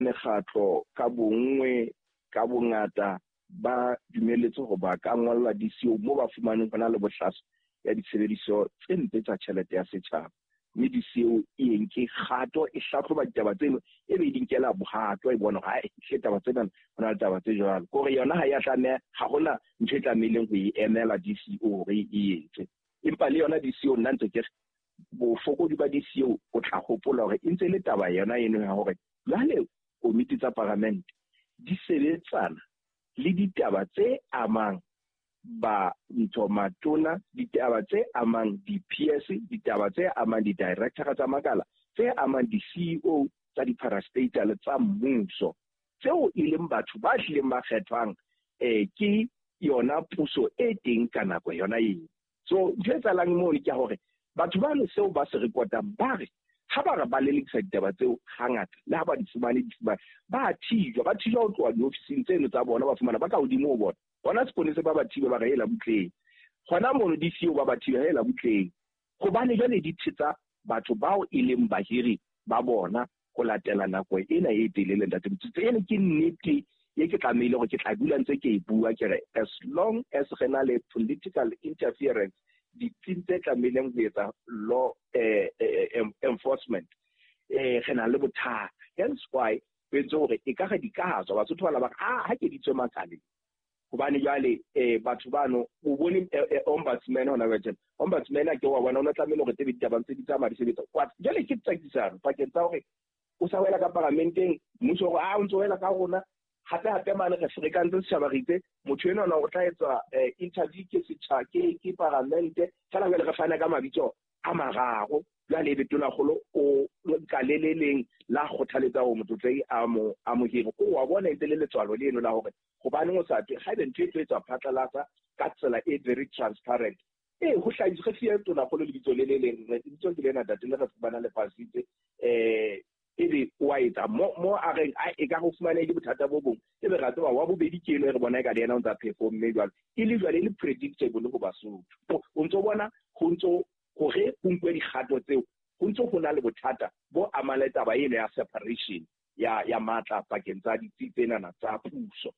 mekgatlo ka bongwe ka bongata ba dumeletse go ba ka ngwalla DCO mo ba fumaneng bona le bohlaso ya ditshebediso tse mpe tsa tšhelete ya setšhaba. Mme DCO e enke kgato e hlahloba ditaba tseno e be di nkela bohato e bona ha e taba tsena hona le taba tse jwalo gore yona ha ya tlameha ha gona ntho e tlameileng go e emela DCO re e etse. Empa le yona DCO nna ntse ke bofokodi ba DCO o tla gopola gore e ntse le taba yona eno ya gore jwale komiti tsa parlament di sebetsana le ditaba tse amang ba matona, ditaba tse amang di-PS, ditaba tse amang di-director tsa makala, tse amang di-CEO tsa di-parastatale tsa mmuso, tseo e leng batho ba hlileng ba kgethwang ke yona puso e teng ka nako yona eo. So ntho e tsalang moo ke hore batho ba le seo ba se rekotang ba re ha ba re ba lelekisa ditaba tseo hangata le ha ba di fumane ba thijwa ho tloha diofising tseno tsa bona ba fumana ba ka hodimo ho bona bona seponese ba bathibe ba re hela butleng gona mono DCO ba bathibe hela butleng gobane jale di tshitsa batho bao e leng bahiri ba bona go latela nako ena e telele ntate motse ene ke nnete ye ke tlamehile go ke tla dula ntse ke e bua ke re as long as rena le political interference di tse tlamehileng go etsa law enforcement gena le bothata. Hence why bentse gore e ka ga di ka tswa batho ba la ba ha ke di tswe makale gobane jale batho bano o bone ombudsman hona wetsen ombudsman a ke wa bona ona tlamehile go tebe ditaba tse di tsa madi sebetsa kwa jale ke tsakisana pakeng tsa gore o sa wela ka parlamenteng mmuso go o ntse wela ka rona hape mane re frekantse setšhabaritse motho eno ona o tla etsa interview ke setšha ke parlamente tsala le re fana ka mabitso a mararo jale be tona golo o ka leleleng la kgothaletsa go motho tsei a mo hire o wa bona ntse le letswalo le eno la hore go bane go sa twe ga be ntwe twe tsa phatlalatsa ka tsela e very transparent go hlaise ge fie tona golo le bitso le leleng re ditso ke lena data le re bana le pasitse ebe wa etsa mo a reng e ka go fumana ke bothata bo bong ebe ga tseba wa bobedi ke eno re bona e ka le ena o ntsa perform mme jwale e le jwale le predictable go Basotho o ntse bona go ntse gore punkwe digato tseo go ntse go na le bothata bo amale taba eno ya separation ya matla pakeng tsa ditsena tsa puso.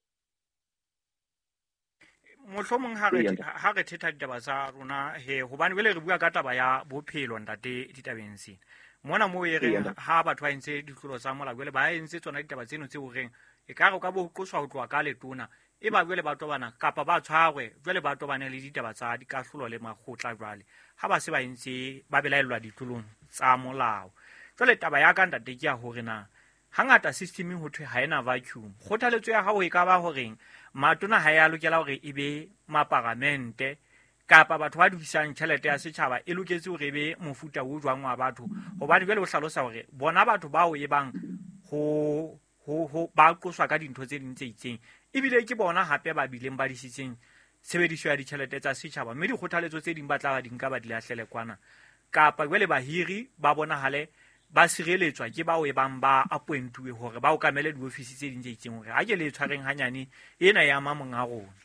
Mohlomong ha re thetha ditaba tsa rona hobane wele re bua ka taba ya bophelo ntate ditabeng sena mona mo e re ha batho ba entse ditlolo tsa molao wele ba entse tsona ditaba tseno tse o reng e ka re ka bo qoswa ho tloa ka letona e ba wele ba tobana kapa ba tshwarwe jwale ba tobane le ditaba tsa dikahlolo le makgotla jwale ha ba se ba entse ba belaelwa ditlolong tsa molao jwale taba ya ka ntate ke ya hore na hangata systeming ho thwe ha ena vacuum kgothaletso ya hao e ka ba horeng matona ha ya lokela hore e be maparamente kapa batho ba dukisang tšhelete ya setšhaba e loketse hore e be mofuta o jwang wa batho hobane jwale o hlalosa hore bona batho bao e bang ho ba qoswa ka dintho tse ding tse itseng ebile ke bona hape ba bileng ba disitseng tshebediso ya ditšhelete tsa setšhaba mme dikgothaletso tse ding ba tla ba di nka ba di lahlele kwana kapa jwale bahiri ba bonahale ba sireletswa ke bao e bang ba appointuwe hore ba o kamele diofisi tse ding tse itseng hore ha ke le tshwareng hanyane ena ya mamong a rona.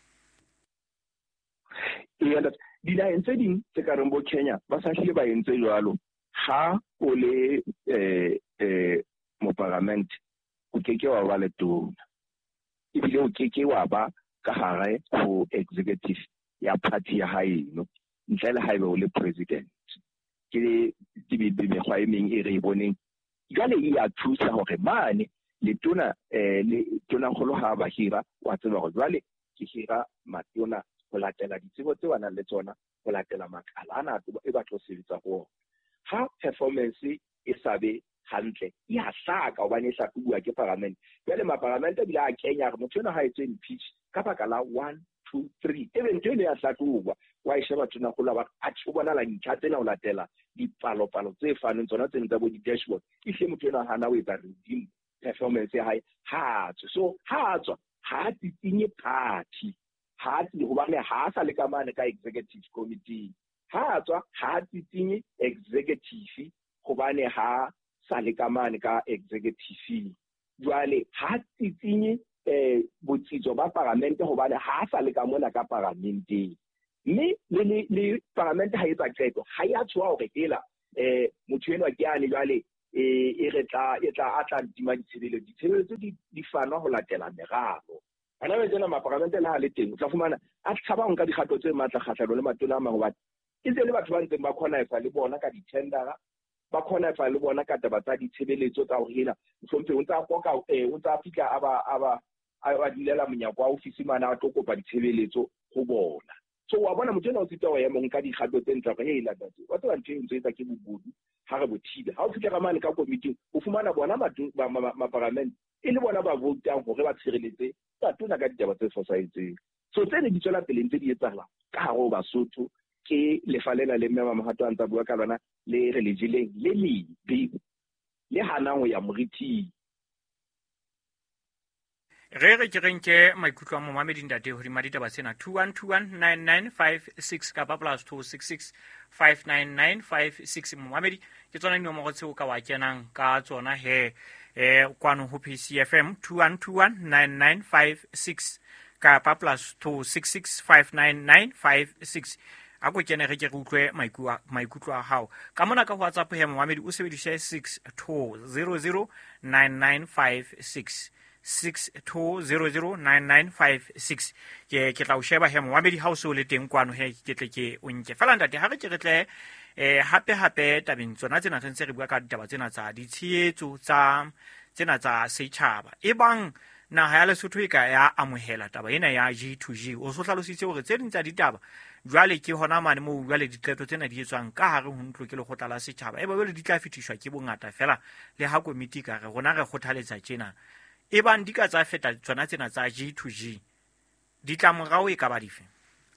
Dinaheng tse ding tse ka reng bo Kenya ba sa hlile ba entse jwalo ha o le mo parliament o keke wa ba le tona ebile o keke wa ba ka gare go executive ya party ya haeno ntle le haebe o le president ke mekgwa e meng e re e boneng jwale e a thusa gore mane le tona kgolo ha ba hira wa tseba gore jwale ke hira matona go latela ditsebo tse ba nang le tsona go latela makala ana e ba tlo sebetsa go ha performance e sabe hantle ya hlaka hobane e hlakubua ke parliament jwale maparlamente bila a Kenya re motho ena ha etse impeach ka baka la 1 2 3 ebe ntho ene ya hlakubua wa e sheba tona go la ba a tshobona la ntlha tsena o latela dipalo tse faneng tsona tse ntse bo di dashboard e hle motho ena hana o etsa redeem performance ya hae so ha tswa ha tsinye party ha tsi hobane ha sa le ka mane ka executive committee ha tswa ha tsinye executive hobane ha sa le ka mane ka executive jwale ha tsinye botsitso ba parlamente hobane ha sa le ka mona ka parlamente mme le parlamente ha etsa qeto ha ya tswa hore hela motho eno ke ane jwale e tla ntima ditshebeletso di fanwa ho latela meralo. Ana be tsena maparamente le ha le teng o tla fumana a tshaba nka dikgato tse matla kgahlano le matona a mang hobane e ntse le batho ba ntseng ba khona le bona ka di-tendera ba khona le bona ka taba tsa ditshebeletso tsa ho hira mhlompe o ntsa koka o ntsa fika a dilela monyako wa ofisi mana a tlo kopa ditshebeletso ho bona. So wa bona motho o tsitsa wa ya mong ka dikgato tse ntla re la batho wa tswa ntse ntse etsa ke bobodu ha re bothile ha o fitla ka mane ka committee o fumana bona maparament e le bona ba votang hore ba tshireletse batona ka ditaba tse fosahetseng. So tsene di tswela pele ntse di etsahala ka hare ho Basotho ke lefalela le mmema mahato a ntsa bua ka lona le religileng le le hanang ho ya moriti. Re ke maikutlo a Mohammed Ndate ho di ditaba tsena 21219956 ka plus 26659956 Mohammed ke tsona dinomoro tseo ka wa kenang ka tsona he kwano ho PCFM 21219956 ka plus 26659956 a go kene re ke utlwe maikutlo a hao ka mona ka WhatsApp he Mohammed o sebedisa 62009956 62009956 ke tla o sheba he Mohammed ha o se o le teng kwano he ke tle ke o nke fela ntate ha re ke tle hape tabeng tsona tsena re ntse re bua ka ditaba tsena tsa ditshietso tsena tsa setjhaba e bang naha ya Lesotho e ka ya amohela taba ena ya G2G o so hlalositse hore tse ding tsa ditaba jwale ke hona mane mo jwale diqeto tsena di etswang ka hare ho ntlo ke le khotla la setjhaba e ba le di tla fetishwa ke bongata fela le ha komiti ka re rona re khothaletsa tjena e bang di ka tsa feta tsona tsena tsa G2G di tla morao e ka ba dife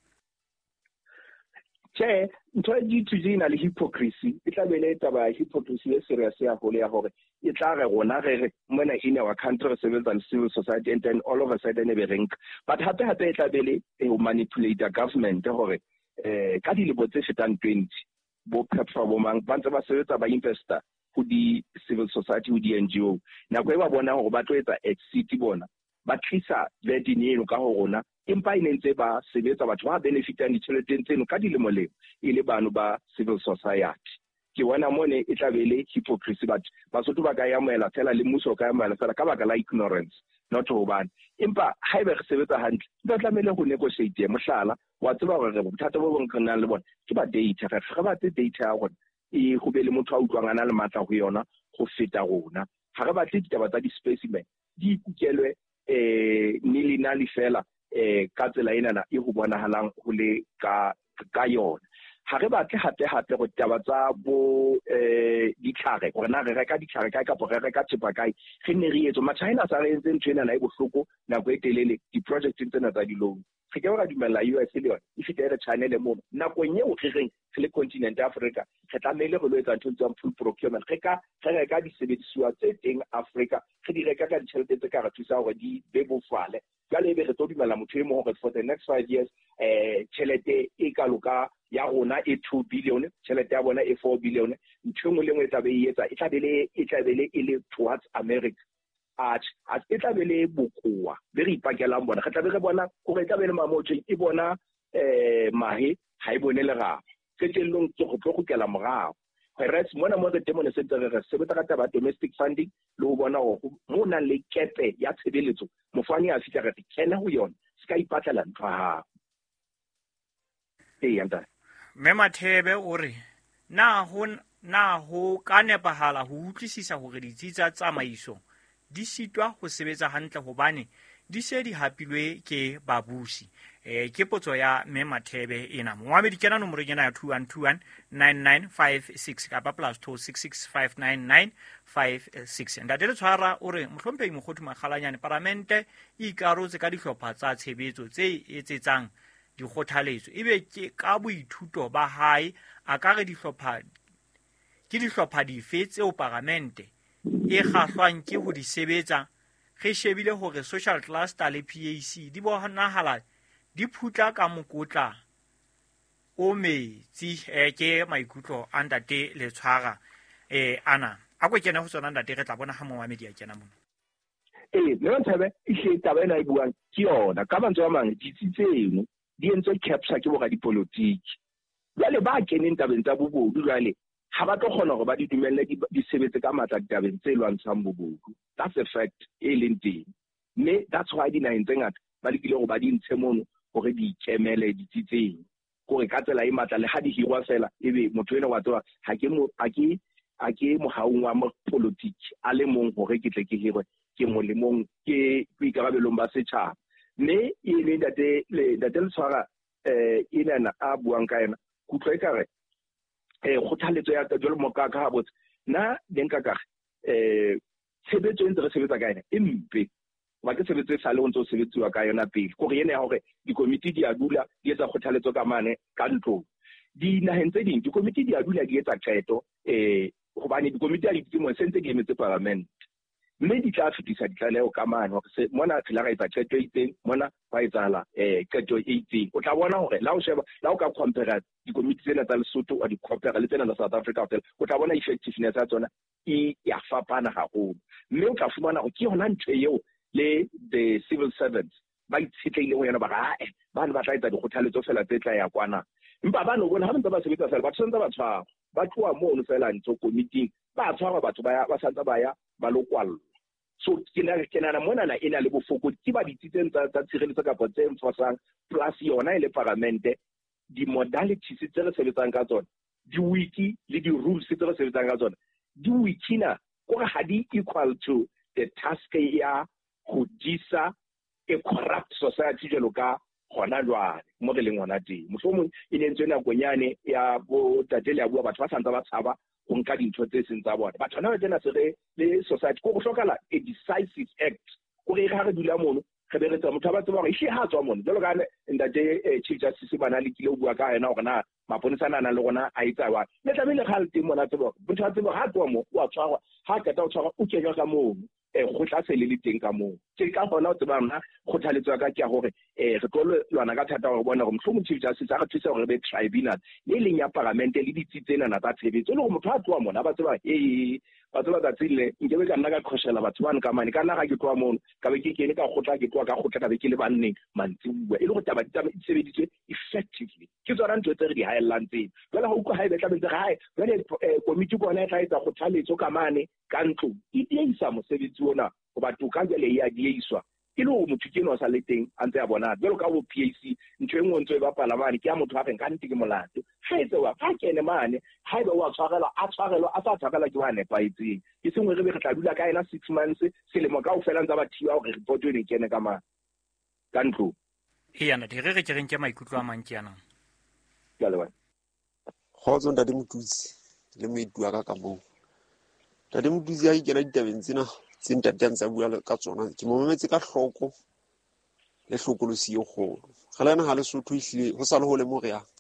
ntho G2G na le hypocrisy e tla bele taba hypocrisy e serious ya hole ya hore e tla re rona re mona in our country civil and civil society and then all of a sudden e be rank but hape e tla bele e manipulate government hore ka dilebo tse fetang 20 bo platform bo mang ba ntse ba sebetsa ba investor ho di civil society ho di NGO na go e ba bona hore ba tlo etsa exit bona ba tlisa vedinelo ka ho rona empa ine ntse ba sebetsa batho ba benefitang ditjheleteng tseno ka dilemo le ile bano ba civil society ke bona mone e tla bele hypocrisy but Basotho ba ka ya moela fela le mmuso ka ya moela fela ka baka la ignorance not ho bana empa ha ebe re sebetsa hantle ba tlamele ho negotiate mohlala wa tseba hore re bothata bo bong kana le bona ke ba data re ba tse data ya rona e go be le motho a utlwang ana le matla go yona go feta rona ha re batle ditaba tsa di-specimen di ikukelwe nilina li fela ka tsela ena e go bonahalang go le ka yona ha re batle hape go taba tsa bo ditlhare gore na re reka ditlhare kae ka re reka tshepa kae ge ne re etso China sa re entse ntwena na e bohloko na go etelele di-project tsena tsa di-loan ge ke ra dumela US le yona e fitela China le mo na go nye o reng le continent ya Africa ge tlamele go lo etsa ntho tsa full procurement ge ka disebediswa tse teng Africa ge di reka ka ditšhelete tse ka re thusa gore di bebofale ka le be re tlo dumela motho e mo gore for the next 5 years tšhelete e ka loka ya rona e 2 billion tšhelete ya bona e 4 billion ntho ngwe le ngwe tla be e etsa e tla bele e le towards America e tla bele bokoa be re ipakelang bona ge tla be re bona gore e tla bele mamotse e bona mahe ha e bone le ga ketellong go tlo go kela morago whereas mona mo re temone se tsere re sebetsa ka taba domestic funding le go bona go mo na le kepe ya tshebeletso mofani a fitla re tsena ho yona ska ipatlela ntwa ha yanda Memathebe o re na ho ka nepahala ho utlwisisa hore ditsitsa tsamaiso di sitwa ho sebetsa hantle hobane di se di hapilwe ke babusi ke potso ya Memathebe ena Mohammed kena nomoro ena ya 21219956 ka plus 26659956 nda le tshwara o re mohlompheng mogothu makgalanyane parlamente e ikarotse ka dihlopha tsa tshebetso tse etsetsang dikgothaletso ebe ke ka boithuto ba hae a ka re dihlopha dife tseo parlamente e kgahlwang ke ho di sebetsa ge shebile hore social cluster le PAC di bonahala di phutla ka mokotla o metsi ke maikutlo a ntate le tshwara ana a go kena go tsona ntate re tla bona ha Mohammed ya kena mona le nthabe e hle taba ena e buang ke yona ka mantswe a mang ditsitseno di entse capture ke boga dipolotiki jwale ba keneng tabeng tsa bobodu jwale ha ba tlo kgona gore ba di dumelle di sebetse ka matla ditabeng tse lwantshang bobodu. That's a fact e leng teng. Mme that's why dinaheng tse ngata ba lekile gore ba di ntshe mono gore di ikemele ditsitseng gore ka tsela e matla le ha di hirwa fela ebe motho ena wa tswa ha ke mohaung wa politiki a le mong gore ke tle ke hirwe ke molemong ke boikarabelong ba setšhaba. Mme e le ntate le tshwara ena a buang ka ena kutlwa ekare kgothaletso ya jalo moka ka botse na denka ka tshebetso e ntse re sebetsa ka ena empe ba ke sebetse sa le ntse o sebetsiwa ka yona pele gore ene ya gore dikomiti di a dula di etsa kgothaletso ka mane ka ntlo dinaheng tse ding dikomiti di a dula di etsa qeto gobane dikomiti a ditimo sentse di emetse parliament mme di tla fetisa ditlaleho ka mane gore mona tla ga etsa qeto e itseng mona ba etsala qeto e itseng o tla bona gore la o ka compare dikomiti tsena tsa Lesotho wa di compare le tsena tsa South Africa o tla bona effectiveness ya tsona e ya fapana haholo mme o tla fumana gore ke yona ntho eo le the civil servants ba itshetleile go yona ba ga bana ba tla etsa dikgothaletso fela tse tla ya kwana mpa ba no bona ha ntse ba sebetsa fela ba tsentse ba tshwara ba tloa mo no fela ntse committee ba tshwara batho ba santsa ba ya ba lokwallo so ke nana mona na ena le bofokodi ke ba ditsitseng tsa tshireletso ka tse mfosang plus yona ile parliamente di modalities tse re sebetsang ka tsona di wiki le di rules tse re sebetsang ka tsona di wikina gore ha di equal to the task ya go disa a corrupt society jalo ka gona jwale mo re leng gona teng mohlomong e ne ntse nako nyane ya bo tatele ya bua batho ba santsa ba tshaba go nka dintho tse seng tsa bona batho na ba tsena se re le society go hlokala a decisive act go re ga re dula mono re beretsa motho ba tseba gore e ha tswa mono jalo ka ntate chief justice bana le kile o bua ka ena gore na maponisa nana le gona a itsa wa le tlamile ga le teng mona tsebo motho a tsebo ha tswa mo wa tshwarwa ha ka ta o tshwarwa o kenywa ka mono go tla se le teng ka moo ke ka gona o tseba nna kgothaletso ka ke ya gore re tlo lwana ka thata gore bona gore mohlomong chief justice a re thusa gore be tribunal le leng ya parliament le ditsitsena na tsa tshebetso le gore motho a tloa mona ba tseba ba tseba ka tsile nke be ka nna ka khoshela batho bana ka mane ka nna ga ke tloa mono ka be ke kene ka khotla ke tloa ka be ke le banneng mantsibuwa e le go taba sebeditswe effectively ke tsona ntho tse re di haelang tsena jwale ga utlwa ga e betla bentse gae jwale komiti bona e tla etsa kgothaletso ka mane ka ntlo e diisa mosebetsi ona go batho ka jale ya dieswa ke le go motho ke no sa le teng a ntse a bona jalo ka go PAC ntho e nngwe ntse ba palamane ke ya motho a reng ka ntse ke molato ga e tsewa ga kene mane ha e be wa tshwarela a sa tshwarela ke wa nepaitseng ke sengwe re be re tla dula ka ena 6 months selemo ka o fela ntse ba thiwa gore report e kene ka mane ka ntlo yana di re ke reng ke maikutlo a mang ke yana ya le wa khotso ntate Motutsi le moitua ka moo ntate Motutsi a ikela ditabeng tsena tse ntate ntse a bua ka tsona ke mo memetse ka hloko le hlokolosi yo kgolo ga lena ha Lesotho ihlile ho sa le ho le mo re yang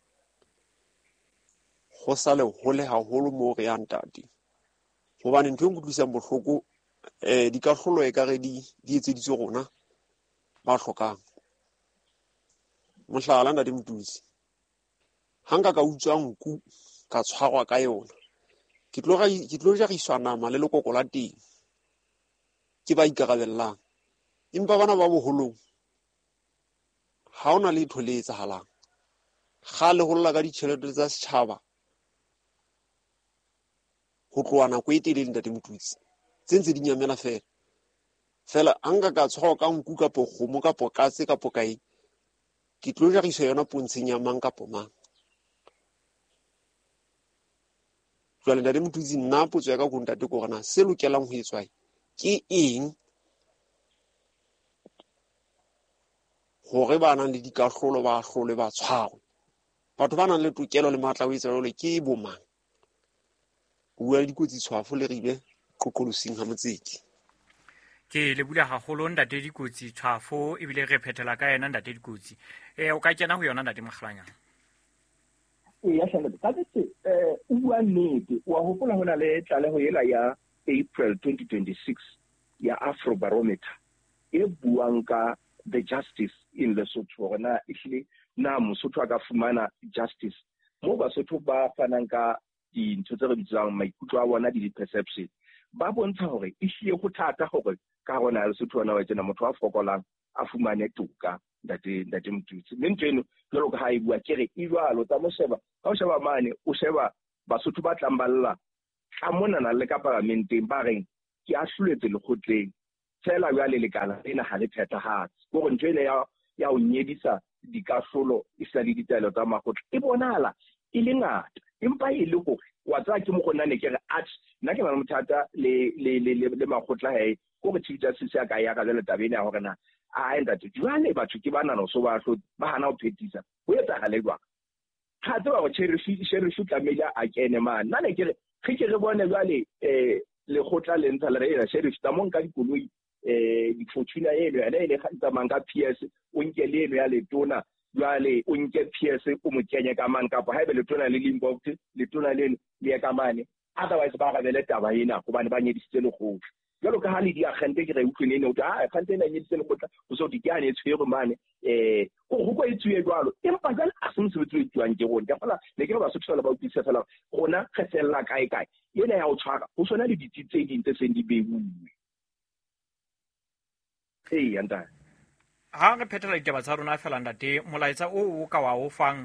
go sa le ho le haholo mo re yang ntate hobane ntwe go tlisang bohloko di ka hlolo e ka re di etseditswe rona ba hlokang mohlala ntate Motutsi hanga ka utswa nku ka tshwarwa ka yona ke tlo ja riswa nama le lekoko la teng ke ba ikarabellang empa bana ba boholong ha ona le thole etsahalang ga le holla ka ditšhelete tsa setšhaba go tloa nako e telele ntate Motutsi tsentse di nyamela fela anga ka tshwarwa ka nku kapo kgomo kapo katse kapo kae ke tlo ja riswa yona pontsheng ya mang kapo mang jwale ntate Motutsi nna potso ya ka go ntate ko gona se lokelang ho etswa ke eng gore ba nang le dikahlolo ba hlole ba tshwarwe batho ba nang le tokelo le matla o etsa jole ke bomang bua dikotsi tshwafo le ribe qoqolosing ha motseki ke le bula haholo ntate dikotsi tshwafo e bile re phethela ka yena ntate dikotsi o ka kena ho yona ntate Mogolanyana ya shangwe ka tse o bua nnete wa hopola hona le tlaleho yela ya April 2026 ya Afrobarometer e buang ka the justice in Lesotho gona ehlile na Mosotho a ka fumana justice mo Basotho ba fanang ka dintho tse re bitsang maikutlo a bona di perception ba bontsha gore ehlile go thata gore ka gona Lesotho ona wa tsena motho a fokolang a fumane toka ntate Motutsi mme nteno jalo ka ha e bua ke re e jwalo tsa mo sheba ka o sheba mane o sheba Basotho ba tlang balla ka monana le ka parlamenteng ba reng ke a hloletse lekgotleng fela jwale lekala lena ha le phethahatse go ntwe ile ya o nyedisa dikahlolo isa le ditaelo tsa makgotla e bonahala e le ngata empa e le gore wa tsa ke mo gonna ne ke re at nna ke mang mothata le makgotla he go re tshitsa se ka ya ka le tabeng ya gore na a enda jwale batho ke bana no so ba hlo ba hana o phethisa go etsa halelwa ha tsa go sheriff tlamela a kene man nna ne ke re bone jwale le khotla le ntsha le re sheriff ta mo nka dikoloi di fortuna eno ya le gantsa manga PS o nke le eno ya letona jwale o nke PS o mo kenye ka man ka ha be letona le Limpopo letona le le ka mane otherwise ba ga bele taba ena go bane ba nyedisitse le khotla jalo ka ha le di agente ke re utlwene ne o ta agente na nyedisitse le khotla o so di kane tshwego mane go go itswe jwalo empa jalo a se mosebetsi o itswang ke rona ka le ke ba sothola ba utlwisa fela gona kgetsella kae ena ya o tshwara go sona le dititse dintse seng di bebuwe anda ha re phethela ditaba tsa rona fela ntate molaetsa o ka wa o fang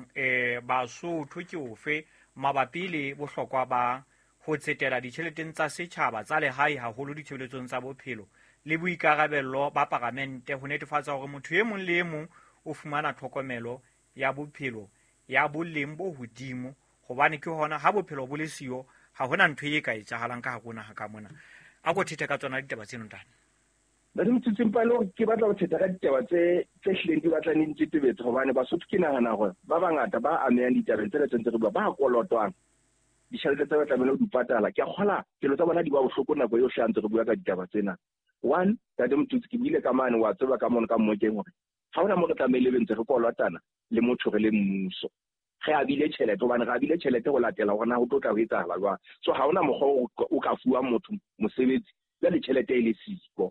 Basotho ke ofe mabapi le bohlokwa ba ho tsetela ditjheleteng tsa setjhaba tsa lehae haholo ditshebeletsong tsa bophelo le boikarabello ba parlamente ho netefatsa hore motho e mong le e mong o fumana tlhokomelo ya bophelo ya boleng bo hodimo hobane ke hona ha bophelo bo le siyo ha hona ntho e ka etsahalang ka hakuna ha ka mona a go theta ka tsona ditaba tseno ntane ba di mtsimpalo ke batla go theta ka ditaba tse hleng di batla ning titebetse hobane Basotho ke nagana gore ba bangata ba ameang ditabeng tse tsentse re ba kolotwang di tšhelete tsa batla melo di patala ke kgola ke lo tsa bona di ba bohloko nako yo hlantse re bua ka ditaba tsena one that mtutsi ke bile ka mane wa tseba ka mona ka mmokeng gore ha ona mo re tlamele bentse re kolotana le motho re le mmuso ge a bile tšhelete hobane ga bile tšhelete go latela gore na go tla go etsahala jwa so ha ona mogho o ka fuwa motho mosebetsi le tšhelete e le siko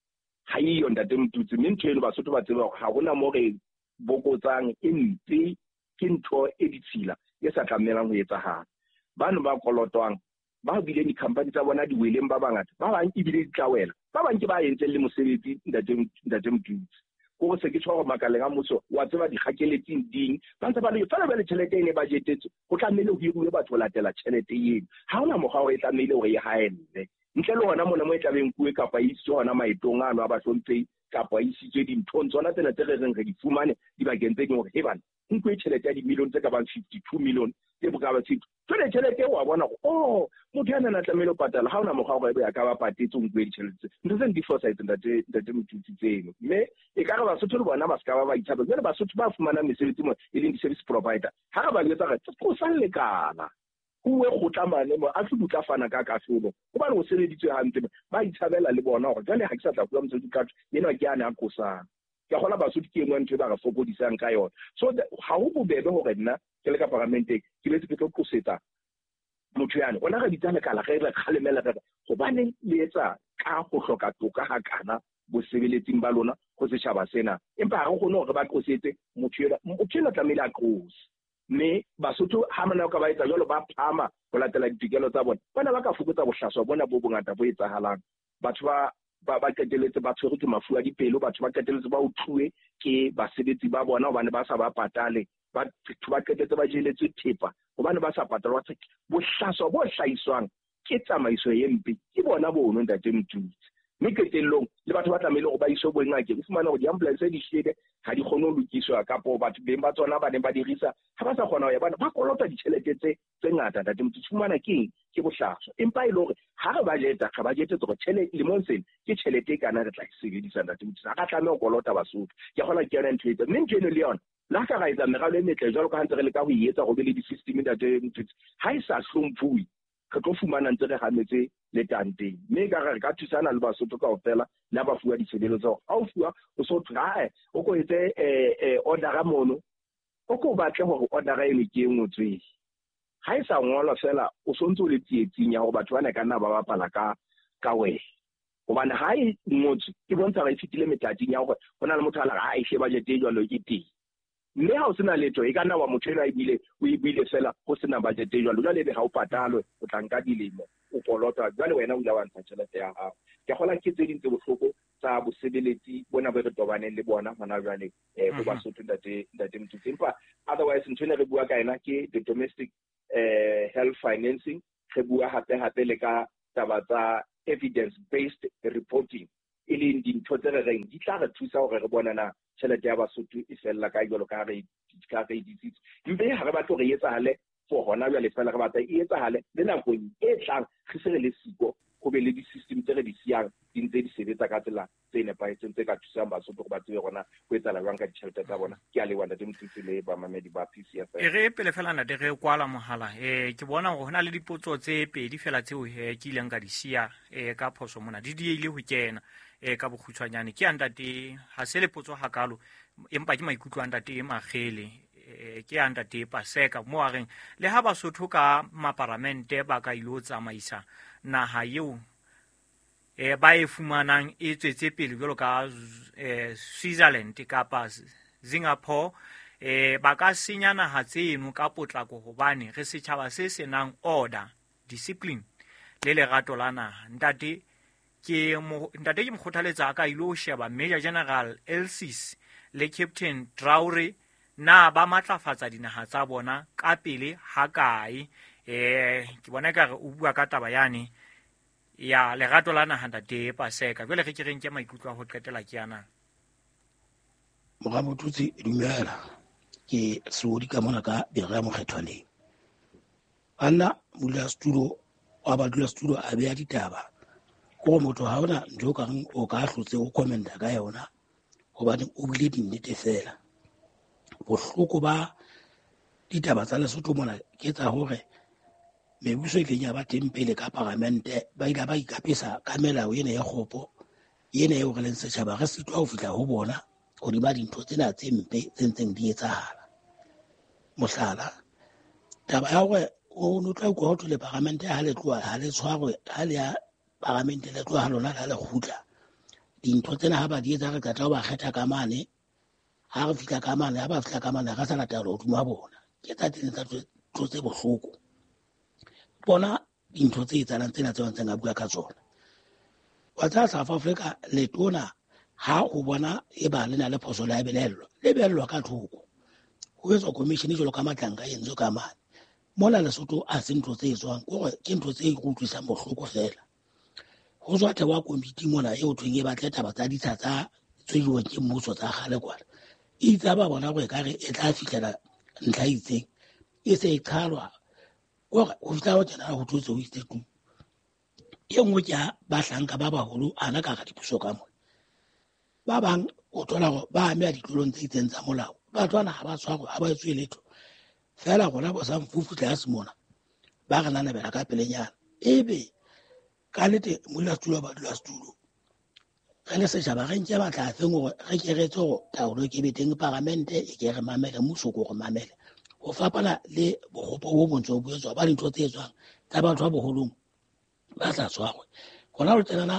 ha iyo ntate mtutsi mme ntho eno Basotho ba tseba ga gona mo re bokotsang e ntse ke ntho e ditshila e sa tlamelang go etsahala bano ba kolotwang ba bile di company tsa bona di weleng ba bangata ba bang e bile ditlawela ba bang ke ba entse le mosebetsi ntate mtutsi go se ke tshwara makale ga motso wa tseba di gakeletseng ding ba ntse ba le fela ba le tšhelete ene ba jetetse go tlamele go hirwe batho latela tšhelete eno ha ona mogwa o e tlamele go e haelle ntle le hona mona mo e tlabeng kuwe kapa itse hona maetong ano a batlhontse kapa isitswe dinthong tsona tsena tse re reng re di fumane di bakeng tse ding gore he bana nkwe tšhelete ya dimilione tse ka bang 52 million tse bo ka ba tshito tsone tšhelete wa bona go motho ya nana tlamele o patala ha ona mogwa gore ya ka ba patetse nkwe ditšhelete ntse tse di foresight ntate motutsi tseno mme e ka re Basotho le bona ba ska ba itshaba jwale Basotho ba fumana mesebetsi mo e leng di-service provider ha re ba letsa re go sa lekana uwe go tlamane mo a tlo tla fana ka kahlolo go ba le go sebeditswe hantle ba itshabela le bona gore jale ha ke sa tla bua motho ka yena ke yana a kosang ke gola Basotho ke engwe ntwe ba ga fokodisang ka yona so ha go bobebe gore nna ke le ka parlamente ke le ke tlo tlosetsa motho yana ona ga ditsa lekala ge re kgalemela re go bane le etsa ka go hloka toka ha kana bo sebeletsing ba lona go setšhaba sena empa ga go gone gore ba tlosetse motho yana tlamele a tlose mme Basotho ha mona ka ba etsa jalo ba phama go latela ditokelo tsa bona bona ba ka fokotsa bohlaswa bona bo bongata bo etsahalang batho ba keteletse ba tshwere ke mafu a dipelo batho ba keteletse ba uthuwe ke basebetsi ba bona hobane ba sa ba patale ba keteletse ba jeletse thepa hobane ba sa patala bohlaswa bo hlaiswang ke tsamaiso ye mpe ke bona bono ntate mtutsi mme ketellong le batho ba tlamele go ba iso boengake o fumana go di-ambulance di hlele ga di kgone go lokiswa kapo batho beng ba tsona ba neng ba dirisa ga ba sa kgona go ya bana ba kolota ditšhelete tse ngata ntate motho fumana keng ke bohlaswa empa e le gore ga re ba jeta ga ba jetetse gore lemong sene ke tšhelete e kana re tla e sebedisa ntate motho ga tlame go kolota Basotho ke kgona ke yona ntho etsa mme ntho eno le yona le ga ka ga etsa meralo e metle jalo ka gantse re le ka go etsa go be le di-system ntate motho ga e sa hlomphuwe re tlo fumana ntse re gametse le tanteng mme ka re ka thusana le Basotho ka ofela le ba fuwa ditshebeletso ga o fuwa o so try o go etse order mono o go batle gore order eno ke ngotswe ga e sa ngolwa fela o sontse o le tsietsing ya go batho ba ne ka nna ba bapala ka wena gobane ga e ngotswe ke bontsha ga e fetile metating ya gore go na le motho a la ga e she budget e jalo ke teng mme ha o sena letho e ka nna wa motho ena o ebile fela go sena budget e jalo jwale ga o patalwe o tla nka dilemo o kolota jwale wena o ile wa ntsha tšhelete ya gago ke gola ke tse dintse bohloko tsa bosebeletsi bona ba re tobaneng le bona gona jwale go Basotho ntate mtutsi empa otherwise ntho ene re bua ka ena ke the domestic health financing, re bua hape le ka taba tsa evidence-based reporting, e leng dintho tse re reng di tla re thusa hore re bonana tjhelete ya Basotho e fella ka jwalo ka re ditsitse. Mme ha re batla re etsahale for hona jwale fela, re batla e etsahale le nakong e tlang re se re le siko go be le di-system tse re di siang di ntse di sebetsa ka tsela tse nepahetseng tse ka thusang Basotho go ba tsebe gona go etsala jwang ka ditšhelete tsa bona. Ke a leboha ntate Mothusi le bamamedi ba PCFM. E re pele fela ntate re kwala mohala ke bona go na le dipotso tse pedi fela tseo ke ileng ka di sia ka phoso mona di ile ho kena ka bokgutshwanyane ke ntate ha se le potso hakalo empa ke maikutlo a ntate Magele ke a ntate Paseka mo a reng le ha Basotho ka maparamente ba ka ilo tsamaisa naha eo ba e fumanang e tswetse pele jwalo ka Switzerland kapa Singapore ba ka senya naha tseno ka potlako hobane re setjhaba se senang order, discipline le lerato la naha. Ntate ke mokgothaletsa ka ilo sheba Major General Elsis le Captain Traore na ba matlafatsa dinaha tsa bona ka pele ha kae. Ke bona ka re o bua ka taba yane ya lerato la naha ntate Paseka. Jwale re ke reng ke maikutlo a ho qetela ke yana. Moramothusi dumela ke Sodi ka mona ka Bera Mokgethwaneng. Anna mula studio wa badula studio a beya ditaba go motho ha ona ntho ka reng o ka hlotse o commenta ka yona hobane o bile dinnete fela. Bohloko ba ditaba tsa Lesotho mona ke tsa hore mebuso e kenya ba teng pele ka parlamente ba ila ba ikapesa ka melao ena ya kgopo ena eo re leng setjhaba re sitwa ho fihla ho bona ho di ba dintho tsena tse mpe tse ntseng di etsahala. Mohlala taba ya hore o no tla go ho le parlamente ha le tloa ha le tshwarwe ha le ya parlamente le tloa ha lona la le khutla dintho tsena ha ba di etsa re tla tla ba kgetha ka mane ha re fihla ka mane ha ba fihla ka mane ga sa latela hodima bona ke tsa teng tsa tse bohloko bona dintho tse etsalang tsena tse ntseng a bua ka tsona wa tsa South Africa le tona ha o bona e ba le na le phoso la lebellwa ka thoko ho etswa commission e jolo ka matlanga e ntse ka mane mona Lesotho a se ntho tse etswang gore ke ntho tse go utlwisang bohloko fela ho tswa wa komiti mona e o thweng e batla taba tsa ditsha tsa tswediwa ke mmuso tsa gale kwana e tsa ba bona gore kare e tla fihlela ntlha itseng e se e qhalwa gore o fitla o tsena ho thotse o itse tu e nngwe ke ba hlanka ba baholo ana ka ga dipuso ka mona ba bang o thola go ba amea ditlolong tse itseng tsa molao ba tswana ha ba tshwarwa ha ba etswe letho fela gona bo sa mfufu tla simona ba ga nana bela ka pelenyana ebe ka lete mula stulo ba dula stulo re le setjhaba re nke batla feng gore re ke re tso taolo ke beteng parlamente e ke re mamele muso go go mamele go fapana le bogopo bo bontso bo etswa ba dintho tse etswang tsa batho ba boholong ba tla tshwarwe gona o tsenana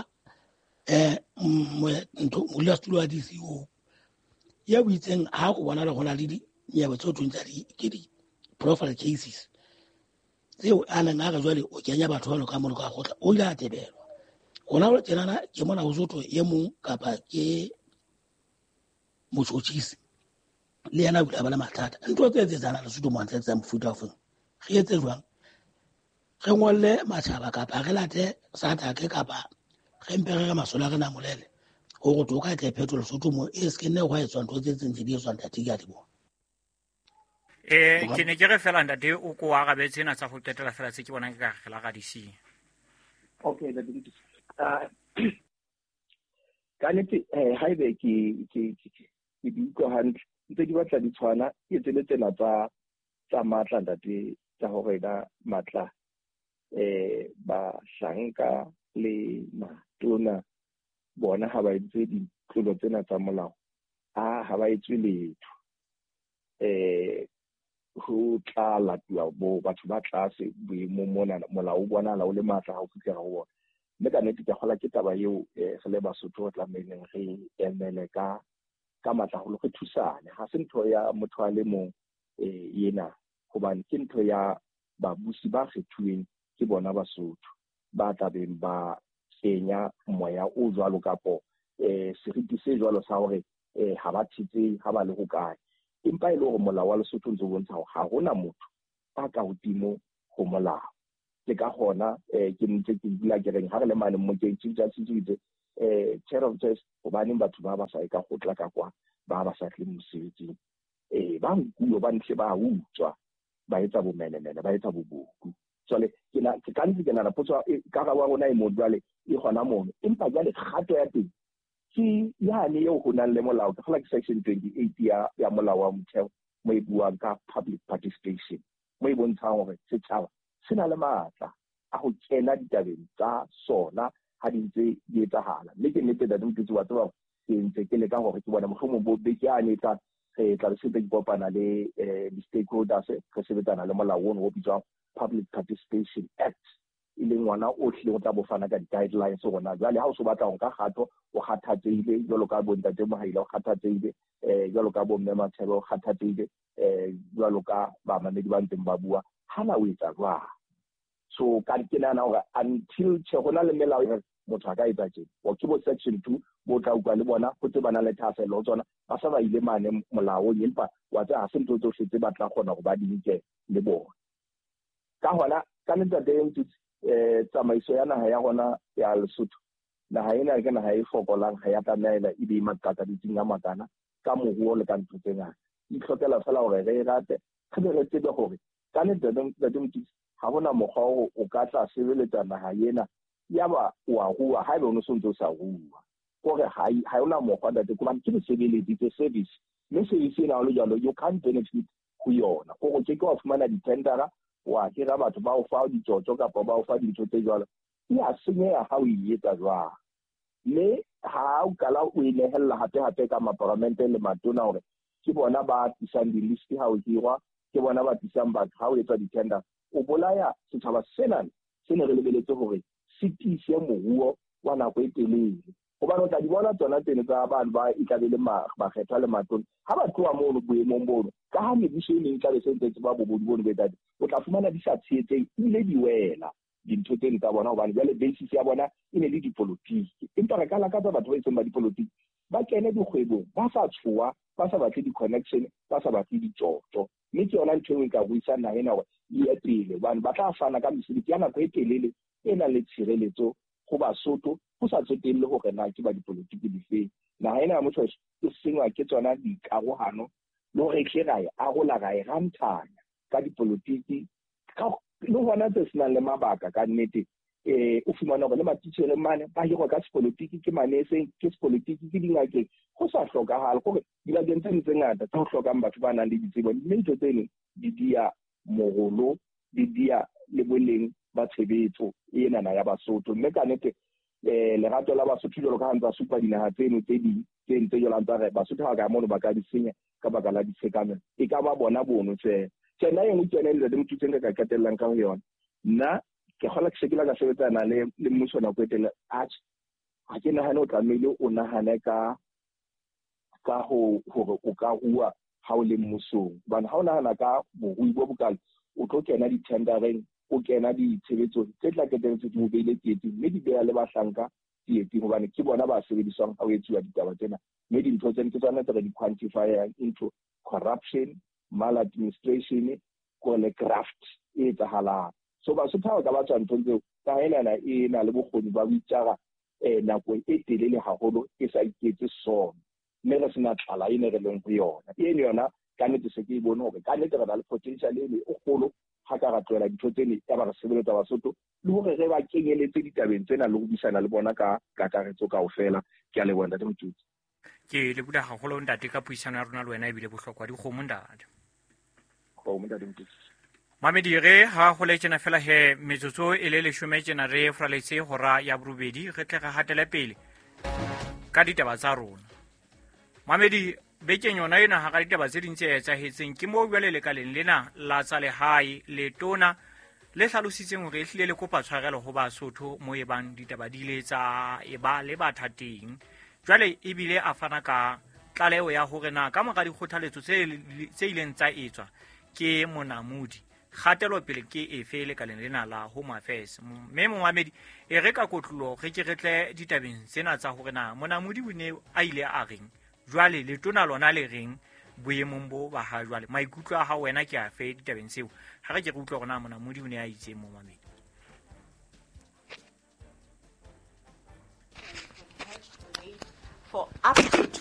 mula stulo a DCO ya buitseng ha go bona le gona le di nyabo tso tsontsa ke di profile cases tseo a neng a re jwale o kenya batho ba ka mono ka gotla o ile a tebelwa gona o tsenana ke mona ho zotho ye mong kapa ke motsotshisi le yana bula bala mathata ntho tse tsana le Lesotho mo ntse tsa mfuta ofeng re etse jwang re ngolle matshaba kapa re late sata ke kapa re mpere masola re na molele go go toka ke phetolo Lesotho mo e se ne go etswa ntho tse tsentse di etswa ntate ke a di bona. Ke ne ke re fela ntate o ko wa gabe tsena tsa go tetela fela tse ke bona ke ka gela ga di si. Okay, that is kanete ha ibe ke di go hantle ntse di batla di tshwana e tsele tsena tsa matla ntate tsa hore da matla ba hlanka le matona bona ha ba itse di tlolo tsena tsa molao ha ba itswe letho ho tla latwa bo batho ba tlase boemo mona molao bona la o le matla ha o fitla go bona mme ka nnete ke gola ke taba eo re le Basotho tla meneng re emele ka matla go le go thusane ha se ntho ya motho a le mong yena hobane ke ntho ya babusi ba kgethuweng ke bona Basotho ba tabeng ba senya moya o jwalo kapo seriti se jwalo sa hore ha ba thitse ha ba le ho kae empa ile go molao wa Lesotho ntse bontsha ha hona motho a ka hodimo go molao. Ke ka gona ke ntse ke bula ke reng ha re le mane mo ke Chief Justice itse chair of justice go baneng batho ba ba sa ka go tla ka kwa ba ba sa tle mosebetsing ba nkulo ba ntle ba utswa ba etsa bomenemene ba etsa boboku. Jwale ke ka ntse ke na potso ka ga wa rona mo jwale e gona mo empa jwale kgato ya teng ke yane yo go nang le molao ka like section 28 ya molao wa motheo mo e buang ka public participation mo e bontshang gore setšhaba se na le maatla a go tsena ditabeng tsa sona ha di ntse di etsagala. Mme ke nnete da ntse wa tseba ke ntse ke le ka gore ke bona mohlomong bo beke a netsa re tla re se ke kopana le stakeholders re sebetsana le molao o bitswang Public Participation Act e leng ngwana o tle go tla bofana ka di-guidelines gona jwale ha o se batla go ka gato o kgathatseile jalo ka bo ntate Mohaile o kgathatseile jalo ka bo mme Mathebe o kgathatseile jalo ka ba mamedi ba ntseng ba bua hana o etsa jwang. So ka ke nana gore until gona le melao motho a ka etsa tjena o ke bo section 2 bo tla utlwa le bona go tse bana le thaselo tsona ba sa ba ile mane molao empa wa tsa ha se ntho tsohle tse ba tla kgona go ba di nke le bona ka hona ka ntle teng tsamaiso ya naha ya gona ya Lesotho naha ena ke naha e fokolang ga ya tamaela e be makaka ditsing a makana ka moruo le ka ntho tse ngata e tlhokela fela gore re rate re re tsebe gore ka ntle teng ha bona mokgwa o ka tla sebeletsa naha ena ya ba wa rua ha ebe o no sontso sa rua gore ha ona mokgwa da ke ke sebeletsi tse service mme service ena le jalo you can't benefit go yona go ke wa fumana di-tendera wa ke ga batho ba o fa ditjotjo kapa ba o fa dintho tse jwalo ya senyeha ha o etsa jwang. Mme ha o kala o inehella hape ka maparlamente le matona hore ke bona ba tisang di-list ha o hirwa ke bona ba tisang batho ha o etsa di-tender o bolaya setjhaba sena se ne re lebeletse hore se tise moruo wa nako e telele gobane o tla di bona tsona tsene tsa batho ba itlabele bakgetha le matona ha ba tloa mono boemong bono ka ha medišene e tlabe sentse ba bobodi bono betadi o tla fumana di sa tsheetseng ile di wela dintho tseno tsa bona gobane jale basis ya bona e ne le dipolotiki empa re ka lakatsa batho ba itseng ba dipolotiki ba kene dikgwebong ba sa tshoa ba sa batle di-connection ba sa batle ditjotjo mme ke yona ntho e ka buisang naha ena gore e ye pele hobane ba tla fana ka mesebetsi ya nako e telele e nang le tshireletso go Basotho go sa tsotelele gore na ke ba dipolotiki difeng. Naha ena ya motho e sengwa ke tsona dikarohano le gore tle ra e arola ra e rantanya ka dipolotiki le gona tse senang le mabaka ka nnete o fumana gore le matitšhere mane ba hirwa ka sepolotiki ke maneseng ke sepolotiki ke dingakeng go sa hlokagale gore dibakeng tse tse ngata tse go hlokang batho ba nang le ditsebo mme ntho tseno di dia mogolo di dia le boleng ba tshebetso e nana ya Basotho mme ka nnete lerato la Basotho jalo ka hantsa supa dinaha tseno tse ding tse ntse jalo ntse re Basotho ha ka mono ba ka di senya ka baka la ditshekano e ka ba bona bono tsena e ngwe tsena le motho tseng ka katellang ka yona nna ke gola ke sekela ka sebetsana le mmuso na go etela a ke nahane o tlamehile o nahane ka gore o ka rua ha o le mmusong bana ha o nahana ka borui bo bokalo o tlo kena di-tendereng o kena ditshebetso tse tla keteletse di beile tsietsing mme di beha le bahlanka tsietsing hobane ke bona ba sebediswang ha o etsuwa ditaba tsena mme dintho tsena ke tsona tse re di-quantifyang into corruption maladministration ko le graft e etsahalang so Basotho ha ka ba tswa nthong tseo ka enana e na le bokgoni ba boitshara nako e telele haholo e sa iketse sona mme re sena tlala e ne re leng go yona e yona ka nnete se ke e bone gore ka nnete re na le potential e kgolo ga ka ra tloela dintho tsene ya ba re sebeletsa Basotho le gore re ba kenyeletse ditabeng tsena le go buisana le bona ka kakaretso kaofela ke a le bona ntate Motutsi ke le bula gagolo ntate ka puisano ya rona le wena e bile bohlokwa dikgomo ntate Motutsi Mamedi ge ha go le tsena fela he metsotso e le 10 tsena re fraletse hora ya borobedi ge tle ga hatela pele ka ditaba tsa rona Mamedi bekeng yona ena ha ka ditaba tse dintse e tsahetseng ke mo bjale le kaleng lena la tsa lehae le tona le hlalositseng hore ehlile le kopa tshwarelo ho Basotho mo e bang ditaba di ile tsa e ba le bathateng jwale e bile a fana ka tlaleo ya hore na ka mora dikgothaletso tse ileng tsa etswa ke monamodi kgatelo pele ke efe le kaleng lena la Home Affairs mme Mohamedi e re ka kotlulo ge ke retle ditabeng tsena tsa hore na monamodi o ne a ile a reng jwale le tona lona le reng boemong bo ba ha jwale maikutlo a hao wena ke a fe ditabeng seo ha re ke re utlwa gona mona modi o ne a itseng mo mamedi. For up to